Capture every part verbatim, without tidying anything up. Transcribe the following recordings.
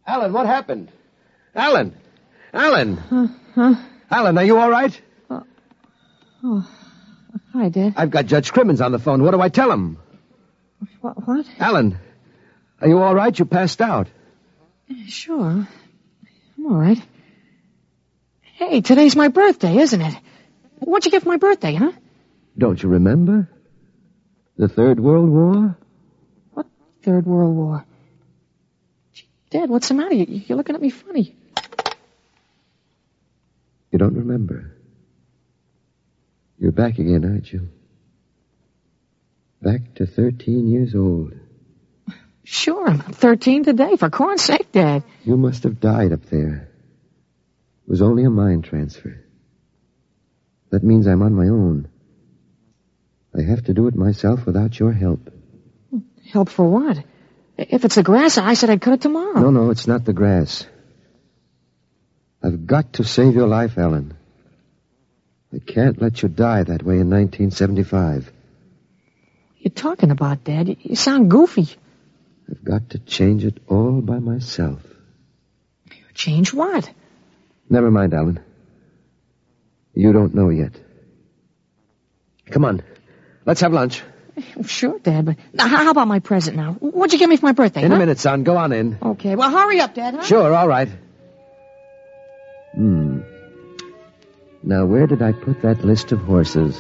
Alan, what happened? Alan! Alan! Huh? Huh? Alan, are you all right? Uh, oh, hi, Dad. I've got Judge Crimmins on the phone. What do I tell him? What? What? Alan, are you all right? You passed out. Sure. I'm all right. Hey, today's my birthday, isn't it? What'd you get for my birthday, huh? Don't you remember? The Third World War? What Third World War? Gee, Dad, what's the matter? You, you're looking at me funny. You don't remember. You're back again, aren't you? Back to thirteen years old. Sure, I'm thirteen today. For corn's sake, Dad. You must have died up there. It was only a mind transfer. That means I'm on my own. I have to do it myself without your help. Help for what? If it's the grass, I said I'd cut it tomorrow. No, no, it's not the grass. I've got to save your life, Alan. I can't let you die that way in nineteen seventy-five. What are you talking about, Dad? You, you sound goofy. I've got to change it all by myself. Change what? Never mind, Alan. You don't know yet. Come on. Let's have lunch. Sure, Dad, but now, how about my present now? What'd you get me for my birthday, In huh? a minute, son. Go on in. Okay, well, hurry up, Dad, huh? Sure, all right. Hmm. Now, where did I put that list of horses?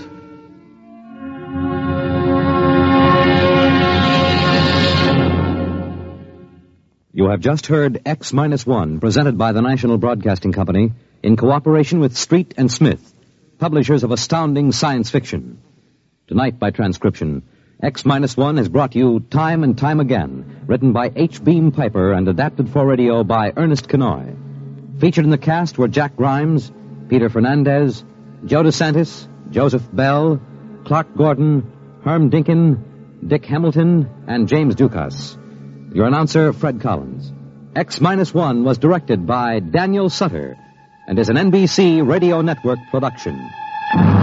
You have just heard X Minus One, presented by the National Broadcasting Company in cooperation with Street and Smith, publishers of astounding science fiction. Tonight, by transcription, X Minus One has brought you Time and Time Again, written by H. Beam Piper and adapted for radio by Ernest Kenoy. Featured in the cast were Jack Grimes, Peter Fernandez, Joe DeSantis, Joseph Bell, Clark Gordon, Herm Dinkin, Dick Hamilton, and James Dukas. Your announcer, Fred Collins. X Minus One was directed by Daniel Sutter and is an N B C Radio Network production.